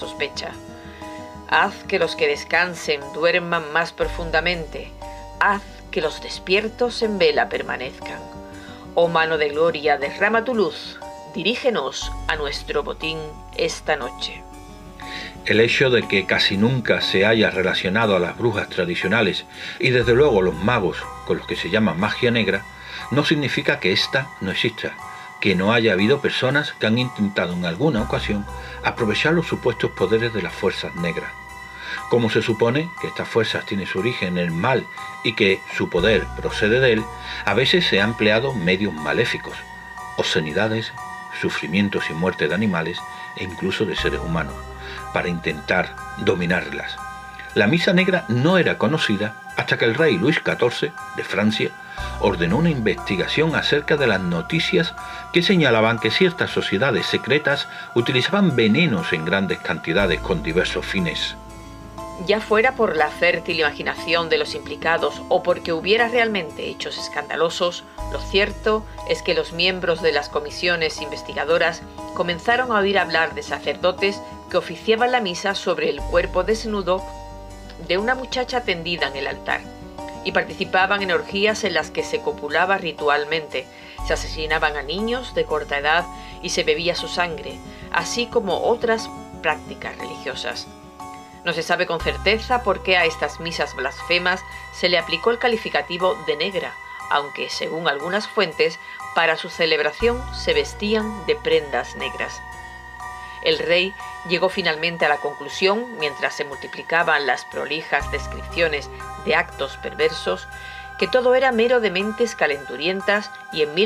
sospecha. Haz que los que descansen duerman más profundamente. Haz que los despiertos en vela permanezcan. Oh mano de gloria, derrama tu luz. Dirígenos a nuestro botín esta noche. El hecho de que casi nunca se haya relacionado a las brujas tradicionales y desde luego los magos con los que se llama magia negra, no significa que ésta no exista, que no haya habido personas que han intentado en alguna ocasión aprovechar los supuestos poderes de las fuerzas negras. Como se supone que estas fuerzas tienen su origen en el mal y que su poder procede de él, a veces se han empleado medios maléficos, obscenidades, sufrimientos y muerte de animales e incluso de seres humanos, para intentar dominarlas. La misa negra no era conocida hasta que el rey Luis XIV de Francia ordenó una investigación acerca de las noticias que señalaban que ciertas sociedades secretas utilizaban venenos en grandes cantidades con diversos fines. Ya fuera por la fértil imaginación de los implicados o porque hubiera realmente hechos escandalosos, lo cierto es que los miembros de las comisiones investigadoras comenzaron a oír hablar de sacerdotes que oficiaban la misa sobre el cuerpo desnudo de una muchacha tendida en el altar, y participaban en orgías en las que se copulaba ritualmente, se asesinaban a niños de corta edad y se bebía su sangre, así como otras prácticas religiosas. No se sabe con certeza por qué a estas misas blasfemas se le aplicó el calificativo de negra, aunque, según algunas fuentes, para su celebración se vestían de prendas negras. El rey llegó finalmente a la conclusión, mientras se multiplicaban las prolijas descripciones de actos perversos, que todo era mero de mentes calenturientas y en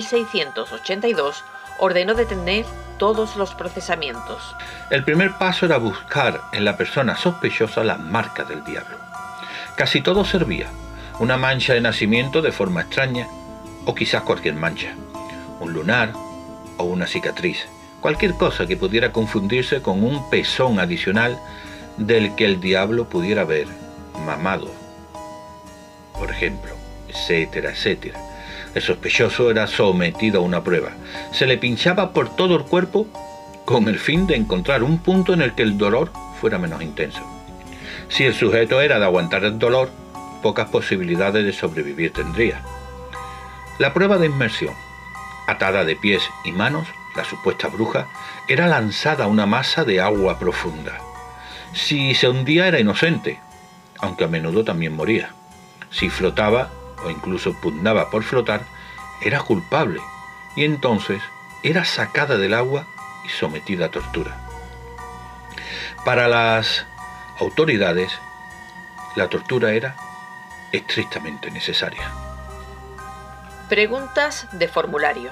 1682 ordenó detener todos los procesamientos. El primer paso era buscar en la persona sospechosa las marcas del diablo. Casi todo servía: una mancha de nacimiento de forma extraña, o quizás cualquier mancha, un lunar o una cicatriz, cualquier cosa que pudiera confundirse con un pezón adicional del que el diablo pudiera haber mamado, por ejemplo, etcétera, etcétera. El sospechoso era sometido a una prueba. Se le pinchaba por todo el cuerpo con el fin de encontrar un punto en el que el dolor fuera menos intenso. Si el sujeto era de aguantar el dolor, pocas posibilidades de sobrevivir tendría. La prueba de inmersión. Atada de pies y manos, la supuesta bruja era lanzada a una masa de agua profunda. Si se hundía era inocente, aunque a menudo también moría. Si flotaba o incluso pugnaba por flotar, era culpable, y entonces era sacada del agua y sometida a tortura. Para las autoridades, la tortura era estrictamente necesaria. Preguntas de formulario.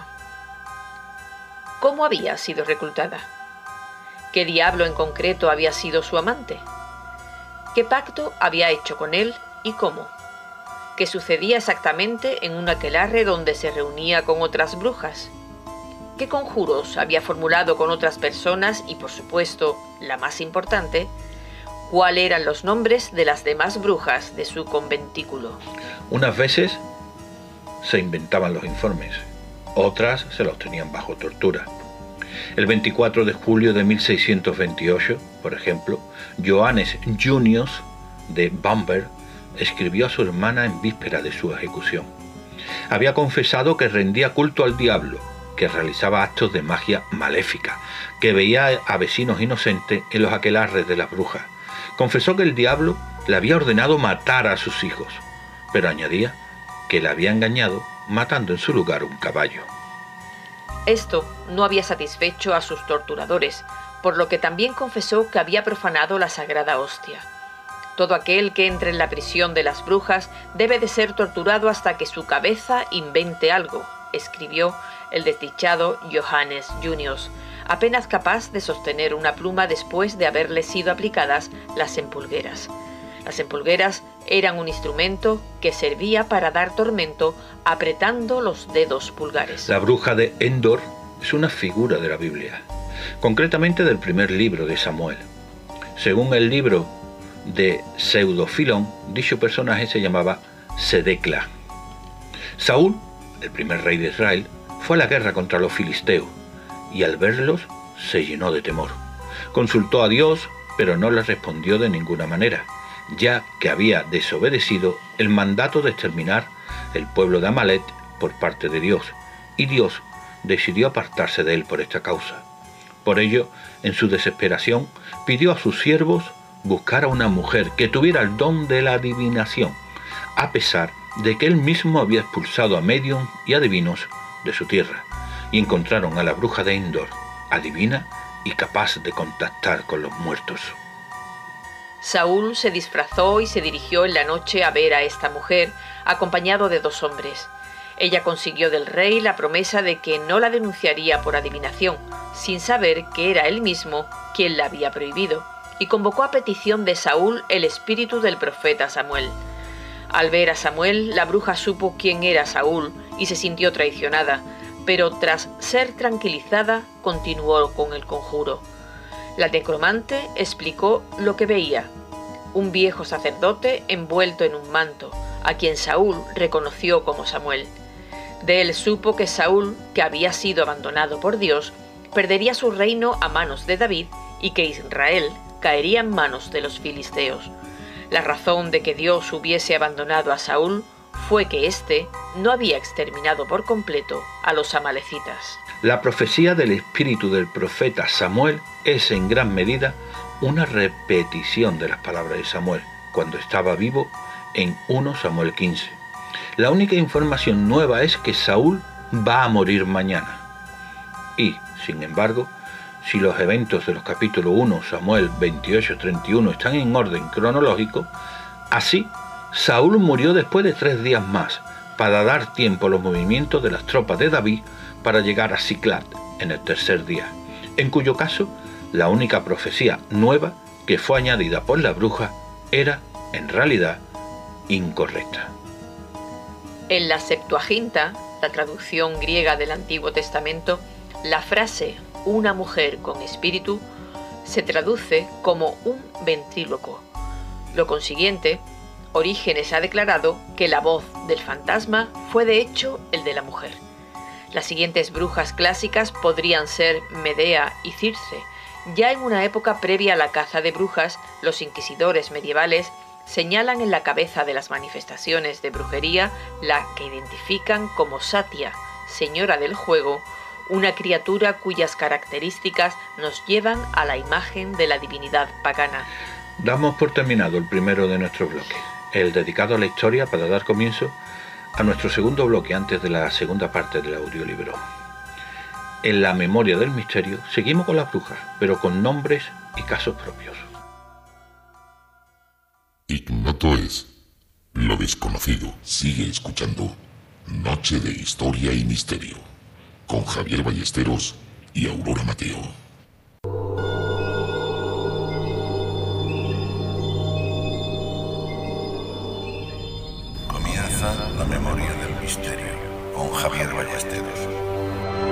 ¿Cómo había sido reclutada? ¿Qué diablo en concreto había sido su amante? ¿Qué pacto había hecho con él y cómo? ¿Qué sucedía exactamente en un aquelarre donde se reunía con otras brujas? ¿Qué conjuros había formulado con otras personas? Y, por supuesto, la más importante, ¿cuáles eran los nombres de las demás brujas de su conventículo? Unas veces se inventaban los informes, otras se los tenían bajo tortura. El 24 de julio de 1628, por ejemplo, Johannes Junius de Bamberg escribió a su hermana en víspera de su ejecución. Había confesado que rendía culto al diablo, que realizaba actos de magia maléfica, que veía a vecinos inocentes en los aquelarres de las brujas. Confesó que el diablo le había ordenado matar a sus hijos, pero añadía que le había engañado matando en su lugar un caballo. Esto no había satisfecho a sus torturadores, por lo que también confesó que había profanado la sagrada hostia. Todo aquel que entre en la prisión de las brujas debe de ser torturado hasta que su cabeza invente algo, escribió el desdichado Johannes Junius, apenas capaz de sostener una pluma después de haberle sido aplicadas las empulgueras. Las empulgueras eran un instrumento que servía para dar tormento apretando los dedos pulgares. La bruja de Endor es una figura de la Biblia, concretamente del primer libro de Samuel. Según el libro de Pseudofilón, dicho personaje se llamaba Sedecla. Saúl, el primer rey de Israel, fue a la guerra contra los filisteos y al verlos se llenó de temor. Consultó a Dios pero no le respondió de ninguna manera, ya que había desobedecido el mandato de exterminar el pueblo de Amalek por parte de Dios, y Dios decidió apartarse de él por esta causa. Por ello, en su desesperación, pidió a sus siervos buscar a una mujer que tuviera el don de la adivinación, a pesar de que él mismo había expulsado a médiums y adivinos de su tierra, y encontraron a la bruja de Endor, adivina y capaz de contactar con los muertos. Saúl se disfrazó y se dirigió en la noche a ver a esta mujer, acompañado de 2 hombres. Ella consiguió del rey la promesa de que no la denunciaría por adivinación, sin saber que era él mismo quien la había prohibido, y convocó a petición de Saúl el espíritu del profeta Samuel. Al ver a Samuel, la bruja supo quién era Saúl y se sintió traicionada, pero tras ser tranquilizada, continuó con el conjuro. La necromante explicó lo que veía: un viejo sacerdote envuelto en un manto, a quien Saúl reconoció como Samuel. De él supo que Saúl, que había sido abandonado por Dios, perdería su reino a manos de David y que Israel caería en manos de los filisteos. La razón de que Dios hubiese abandonado a Saúl fue que éste no había exterminado por completo a los amalecitas. La profecía del espíritu del profeta Samuel es en gran medida una repetición de las palabras de Samuel cuando estaba vivo en 1 Samuel 15. La única información nueva es que Saúl va a morir mañana. Y, sin embargo, si los eventos de los capítulos 1 Samuel 28-31 están en orden cronológico, así Saúl murió después de 3 días más, para dar tiempo a los movimientos de las tropas de David para llegar a Siclag en el 3er día, en cuyo caso la única profecía nueva que fue añadida por la bruja era, en realidad, incorrecta. En la Septuaginta, la traducción griega del Antiguo Testamento, la frase «una mujer con espíritu» se traduce como un ventríloco. Lo consiguiente, Orígenes ha declarado que la voz del fantasma fue de hecho el de la mujer. Las siguientes brujas clásicas podrían ser Medea y Circe. Ya en una época previa a la caza de brujas, los inquisidores medievales señalan en la cabeza de las manifestaciones de brujería la que identifican como Satia, señora del juego, una criatura cuyas características nos llevan a la imagen de la divinidad pagana. Damos por terminado el primero de nuestros bloques, el dedicado a la historia, para dar comienzo a nuestro segundo bloque antes de la segunda parte del audiolibro. En la memoria del misterio seguimos con las brujas, pero con nombres y casos propios. Ignoto es lo desconocido. Sigue escuchando Noche de Historia y Misterio con Javier Ballesteros y Aurora Mateo. Comienza la memoria del misterio con Javier Ballesteros.